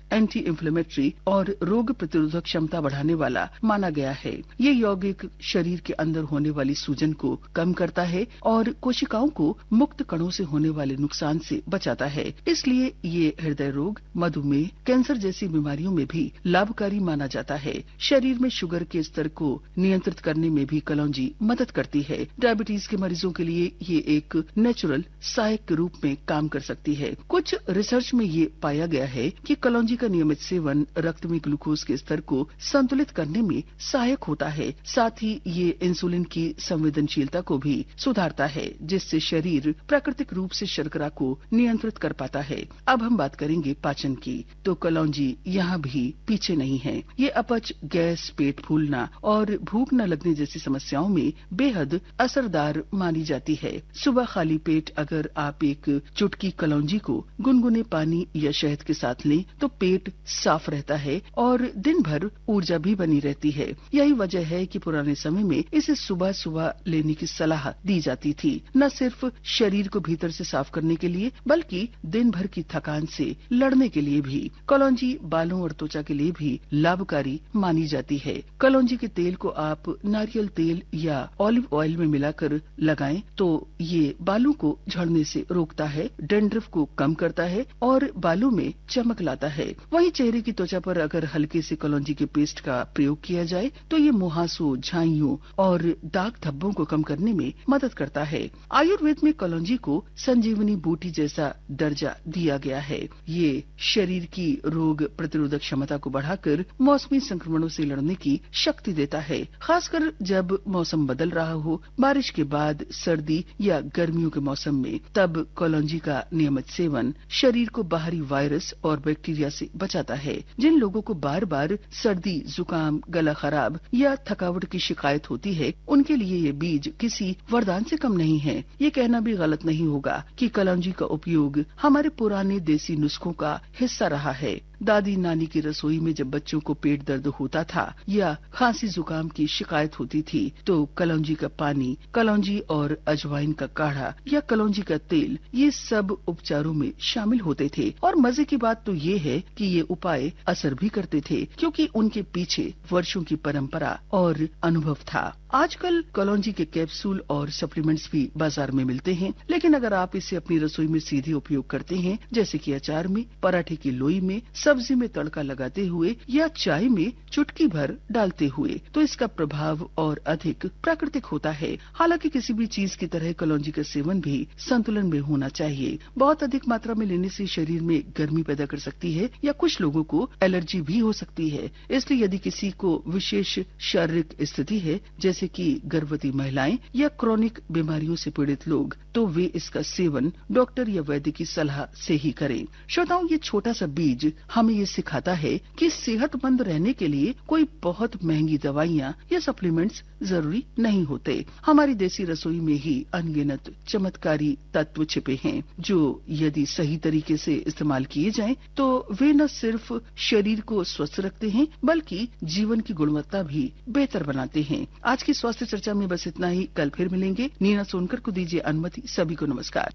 Anti inflammatory और रोग प्रतिरोधक क्षमता बढ़ाने वाला माना गया है। ये यौगिक शरीर के अंदर होने वाली सूजन को कम करता है और कोशिकाओं को मुक्त कणों से होने वाले नुकसान से बचाता है। इसलिए ये हृदय रोग, मधुमेह, कैंसर जैसी बीमारियों में भी लाभकारी माना जाता है। शरीर में शुगर के स्तर को नियंत्रित करने में भी कलौंजी मदद करती है। डायबिटीज के मरीजों के लिए ये एक नेचुरल सहायक के रूप में काम कर सकती है। कुछ रिसर्च में ये पाया गया है कि कलौंजी का नियमित सेवन रक्त में ग्लूकोज के स्तर को संतुलित करने में सहायक होता है। साथ ही ये इंसुलिन की संवेदनशीलता को भी सुधारता है, जिससे शरीर प्राकृतिक रूप से शर्करा को नियंत्रित कर पाता है। अब हम बात करेंगे पाचन की, तो कलौंजी यहाँ भी पीछे नहीं है। ये अपच, गैस, पेट फूलना और भूख न लगने जैसी समस्याओं में बेहद असरदार मानी जाती है। सुबह खाली पेट अगर आप एक चुटकी कलौंजी को गुनगुने पानी या शहद के साथ लें तो पेट साफ रहता है और दिन भर ऊर्जा भी बनी रहती है। यही वजह है कि पुराने समय में इसे सुबह सुबह लेने की सलाह दी जाती थी, न सिर्फ शरीर को भीतर से साफ करने के लिए बल्कि दिन भर की थकान से लड़ने के लिए भी। कलौंजी बालों और त्वचा के लिए भी लाभकारी मानी जाती है। कलौंजी के तेल को आप नारियल तेल या ऑलिव ऑयल में मिलाकर लगाएं तो ये बालों को झड़ने से रोकता है, डैंड्रफ को कम करता है और बालों में चमक लाता है। वहीं चेहरे की त्वचा पर अगर हल्के से कलौंजी के पेस्ट का प्रयोग किया जाए तो ये मुहासों, झाइयों और दाग धब्बों को कम करने में मदद करता है। आयुर्वेद में कलौंजी को संजीवनी बूटी जैसा दर्जा दिया गया है। ये शरीर की रोग प्रतिरोधक क्षमता को बढ़ाकर मौसमी संक्रमणों से लड़ने की शक्ति देता है। खासकर जब मौसम बदल रहा हो, बारिश के बाद सर्दी या गर्मियों के मौसम में, तब कलौंजी का नियमित सेवन शरीर को बाहरी वायरस और बैक्टीरिया से बचाता है। जिन लोगों को बार बार सर्दी, जुकाम, गला खराब या थकावट की शिकायत होती है, उनके लिए ये बीज किसी वरदान से कम नहीं है। ये कहना भी गलत नहीं होगा कि कलौंजी का उपयोग हमारे पुराने देसी नुस्खों का हिस्सा रहा है। दादी नानी की रसोई में जब बच्चों को पेट दर्द होता था या खांसी जुकाम की शिकायत होती थी तो कलौंजी का पानी, कलौंजी और अजवाइन का काढ़ा या कलौंजी का तेल, ये सब उपचारों में शामिल होते थे। और मजे की बात तो ये है कि ये उपाय असर भी करते थे, क्योंकि उनके पीछे वर्षों की परंपरा और अनुभव था। आजकल कलौंजी के कैप्सूल और सप्लीमेंट्स भी बाजार में मिलते हैं, लेकिन अगर आप इसे अपनी रसोई में सीधे उपयोग करते हैं, जैसे कि अचार में, पराठे की लोई में, सब्जी में तड़का लगाते हुए या चाय में चुटकी भर डालते हुए, तो इसका प्रभाव और अधिक प्राकृतिक होता है। हालांकि किसी भी चीज की तरह कलौंजी का सेवन भी संतुलन में होना चाहिए। बहुत अधिक मात्रा में लेने से शरीर में गर्मी पैदा कर सकती है या कुछ लोगों को एलर्जी भी हो सकती है। इसलिए यदि किसी को विशेष शारीरिक स्थिति है, जैसे कि गर्भवती महिलाएं या क्रोनिक बीमारियों से पीड़ित लोग, तो वे इसका सेवन डॉक्टर या वैद्य की सलाह से ही करें। श्रोताओं, ये छोटा सा बीज हमें ये सिखाता है कि सेहतमंद रहने के लिए कोई बहुत महंगी दवाइयाँ या सप्लीमेंट्स जरूरी नहीं होते। हमारी देसी रसोई में ही अनगिनत चमत्कारी तत्व छिपे हैं, जो यदि सही तरीके से इस्तेमाल किए जाएं, तो वे न सिर्फ शरीर को स्वस्थ रखते हैं बल्कि जीवन की गुणवत्ता भी बेहतर बनाते हैं। आज की स्वास्थ्य चर्चा में बस इतना ही। कल फिर मिलेंगे। नीना सोनकर को दीजिए अनुमति। सभी को नमस्कार।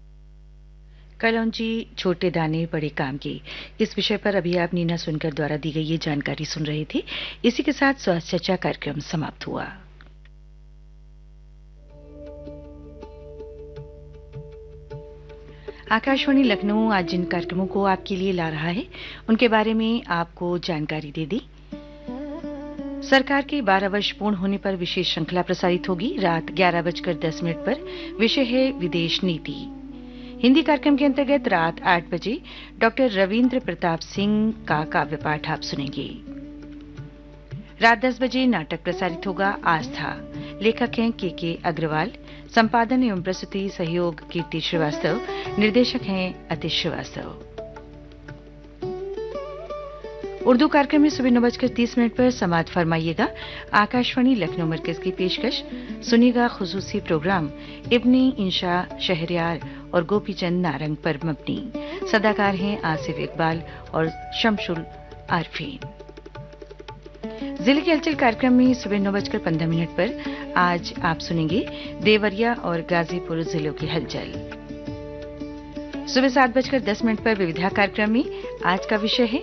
कलौंजी छोटे दाने बड़े काम की, इस विषय पर अभी आप नीना सुनकर द्वारा दी गई ये जानकारी सुन रहे थे। इसी के साथ स्वास्थ्य चर्चा कार्यक्रम समाप्त हुआ। आकाशवाणी लखनऊ आज जिन कार्यक्रमों को आपके लिए ला रहा है, उनके बारे में आपको जानकारी दे दी। सरकार के 12 वर्ष पूर्ण होने पर विशेष श्रृंखला प्रसारित होगी। रात 11:10 पर विषय है विदेश नीति। हिंदी कार्यक्रम के अंतर्गत रात 8 बजे डॉक्टर रविंद्र प्रताप सिंह का काव्य पाठ आप सुनेंगे। रात 10 बजे नाटक प्रसारित होगा आस्था। लेखक हैं के अग्रवाल, संपादन एवं प्रस्तुति सहयोग कीर्ति श्रीवास्तव, निर्देशक हैं अतिश श्रीवास्तव। उर्दू कार्यक्रम में सुबह 9:30 पर समाअत फरमाइएगा। आकाशवाणी लखनऊ मरकज की पेशकश सुनिएगा। खुसूसी प्रोग्राम इब्ने इंशा शहरयार और गोपीचंद नारंग पर मबनी। सदाकार हैं आसिफ इकबाल और शमशुल आरफीन। जिले के हलचल कार्यक्रम में सुबह 9:15 पर आज आप सुनेंगे देवरिया और गाजीपुर जिलों की हलचल। सुबह 7:10 पर विविधा कार्यक्रम में आज का विषय है